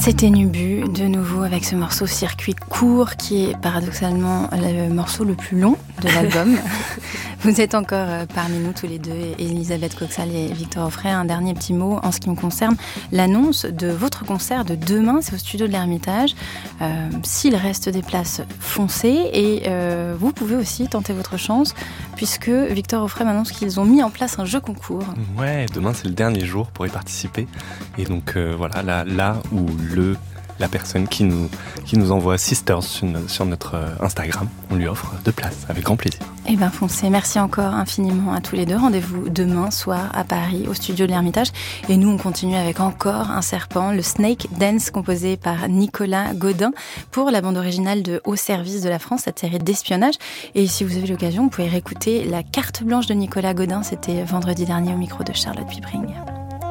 C'était Nubu, de nouveau avec ce morceau Circuit court qui est paradoxalement le morceau le plus long de l'album. Vous êtes encore parmi nous tous les deux, Elisabeth Coxal et Victor Offray. Un dernier petit mot en ce qui me concerne, l'annonce de votre concert de demain, c'est au studio de l'Ermitage. S'il reste des places, foncez et vous pouvez aussi tenter votre chance puisque Victor Offray m'annonce qu'ils ont mis en place un jeu concours. Ouais, demain c'est le dernier jour pour y participer et donc voilà, là où la personne qui nous envoie Sisters sur notre Instagram, on lui offre 2 places, avec grand plaisir. Eh bien, foncez. Merci encore infiniment à tous les deux. Rendez-vous demain soir à Paris, au studio de l'Ermitage. Et nous, on continue avec encore un serpent, le Snake Dance, composé par Nicolas Godin, pour la bande originale de Au service de la France, cette série d'espionnage. Et si vous avez l'occasion, vous pouvez réécouter la carte blanche de Nicolas Godin. C'était vendredi dernier au micro de Charlotte Pibring.